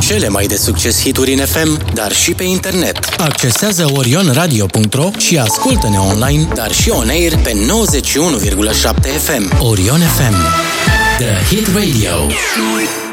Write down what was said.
cele mai de succes hituri în FM, dar și pe internet. Accesează orionradio.ro și ascultă-ne online, dar și on air pe 91,7 FM. Orion FM, The Hit Radio.